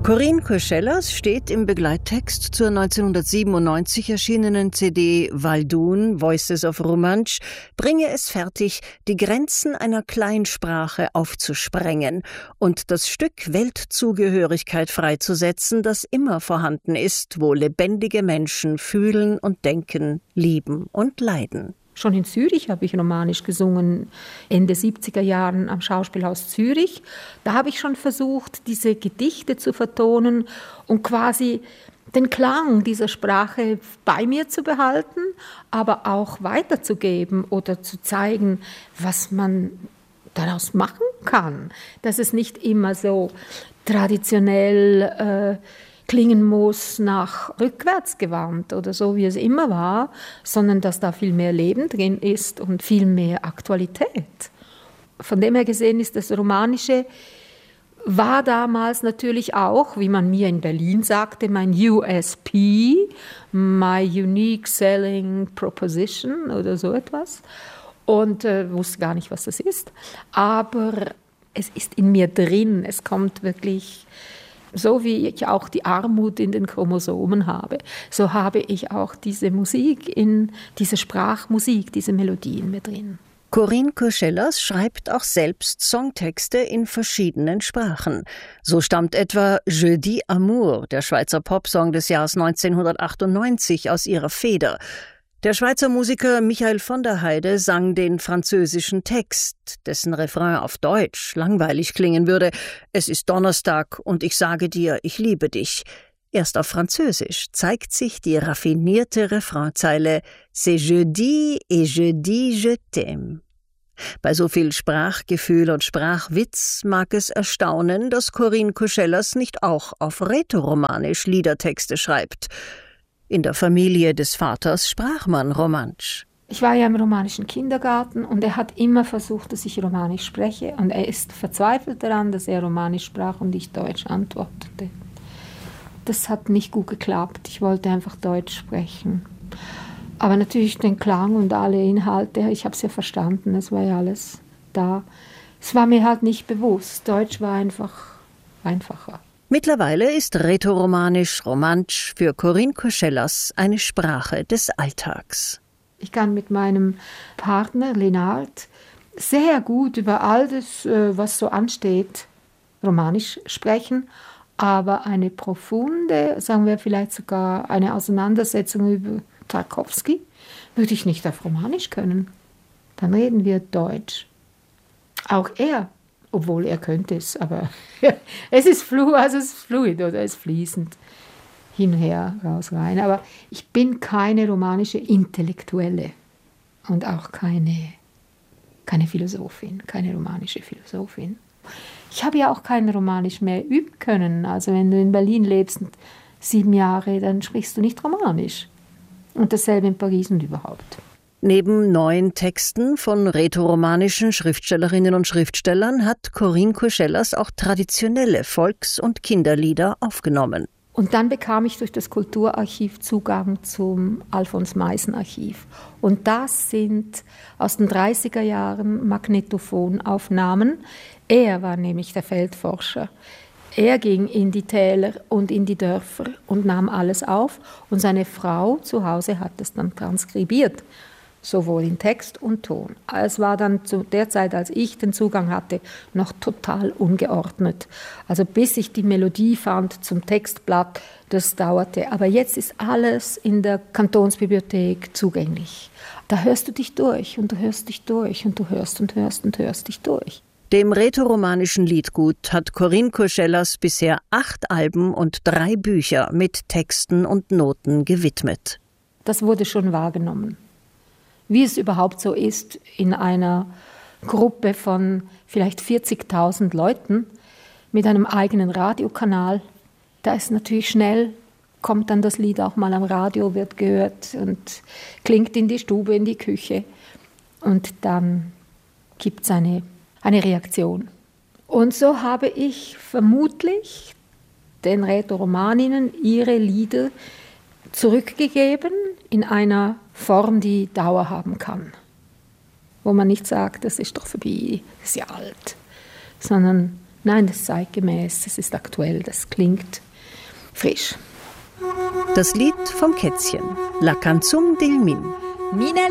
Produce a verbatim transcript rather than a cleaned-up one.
Corinne Koschelas steht im Begleittext zur neunzehnhundertsiebenundneunzig erschienenen C D Waldun, Voices of Romansh, bringe es fertig, die Grenzen einer Kleinsprache aufzusprengen und das Stück Weltzugehörigkeit freizusetzen, das immer vorhanden ist, wo lebendige Menschen fühlen und denken, lieben und leiden. Schon in Zürich habe ich Romanisch gesungen, Ende siebziger Jahren am Schauspielhaus Zürich. Da habe ich schon versucht, diese Gedichte zu vertonen und quasi den Klang dieser Sprache bei mir zu behalten, aber auch weiterzugeben oder zu zeigen, was man daraus machen kann. Dass es nicht immer so traditionell äh, klingen muss nach rückwärts gewandt oder so, wie es immer war, sondern dass da viel mehr Leben drin ist und viel mehr Aktualität. Von dem her gesehen ist das Romanische, war damals natürlich auch, wie man mir in Berlin sagte, mein U S P, my Unique Selling Proposition oder so etwas. Und äh, wusste gar nicht, was das ist. Aber es ist in mir drin, es kommt wirklich. So wie ich auch die Armut in den Chromosomen habe, so habe ich auch diese Musik, in diese Sprachmusik, diese Melodien mit drin. Corinne Koschelas schreibt auch selbst Songtexte in verschiedenen Sprachen. So stammt etwa Je dis Amour, der Schweizer Popsong des Jahres neunzehnhundertachtundneunzig, aus ihrer Feder. Der Schweizer Musiker Michael von der Heide sang den französischen Text, dessen Refrain auf Deutsch langweilig klingen würde. Es ist Donnerstag und ich sage dir, ich liebe dich. Erst auf Französisch zeigt sich die raffinierte Refrainzeile C'est jeudi et je dis je t'aime. Bei so viel Sprachgefühl und Sprachwitz mag es erstaunen, dass Corinne Koschelas nicht auch auf Rätoromanisch Liedertexte schreibt. In der Familie des Vaters sprach man Romansch. Ich war ja im romanischen Kindergarten und er hat immer versucht, dass ich Romanisch spreche. Und er ist verzweifelt daran, dass er Romanisch sprach und ich Deutsch antwortete. Das hat nicht gut geklappt. Ich wollte einfach Deutsch sprechen. Aber natürlich den Klang und alle Inhalte, ich habe es ja verstanden, es war ja alles da. Es war mir halt nicht bewusst. Deutsch war einfach einfacher. Mittlerweile ist Rätoromanisch, Romansch für Corinne Koschelas eine Sprache des Alltags. Ich kann mit meinem Partner Lenard sehr gut über all das, was so ansteht, Romanisch sprechen, aber eine profunde, sagen wir vielleicht sogar eine Auseinandersetzung über Tarkowski, würde ich nicht auf Romanisch können. Dann reden wir Deutsch. Auch er. Obwohl er könnte es, aber es ist fluid, also es ist fluid oder es ist fließend hin, her, raus, rein. Aber ich bin keine romanische Intellektuelle und auch keine, keine Philosophin, keine romanische Philosophin. Ich habe ja auch kein Romanisch mehr üben können. Also wenn du in Berlin lebst, sieben Jahre, dann sprichst du nicht Romanisch. Und dasselbe in Paris und überhaupt. Neben neuen Texten von rätoromanischen Schriftstellerinnen und Schriftstellern hat Corinne Koschelas auch traditionelle Volks- und Kinderlieder aufgenommen. Und dann bekam ich durch das Kulturarchiv Zugang zum Alfons-Meissen-Archiv. Und das sind aus den dreißiger Jahren Magnetophonaufnahmen. Er war nämlich der Feldforscher. Er ging in die Täler und in die Dörfer und nahm alles auf. Und seine Frau zu Hause hat es dann transkribiert. Sowohl in Text und Ton. Es war dann zu der Zeit, als ich den Zugang hatte, noch total ungeordnet. Also bis ich die Melodie fand zum Textblatt, das dauerte. Aber jetzt ist alles in der Kantonsbibliothek zugänglich. Da hörst du dich durch und du hörst dich durch und du hörst und hörst und hörst dich durch. Dem rätoromanischen Liedgut hat Corinne Koschelas bisher acht Alben und drei Bücher mit Texten und Noten gewidmet. Das wurde schon wahrgenommen. Wie es überhaupt so ist, in einer Gruppe von vielleicht vierzigtausend Leuten mit einem eigenen Radiokanal. Da ist natürlich schnell, kommt dann das Lied auch mal am Radio, wird gehört und klingt in die Stube, in die Küche. Und dann gibt es eine, eine Reaktion. Und so habe ich vermutlich den Rätoromaninnen ihre Lieder zurückgegeben in einer Form, die Dauer haben kann. Wo man nicht sagt, das ist doch vorbei, das ist ja alt, sondern Nein, das ist zeitgemäß, das ist aktuell, das klingt frisch. Das Lied vom Kätzchen, La Canzone del Min. Mina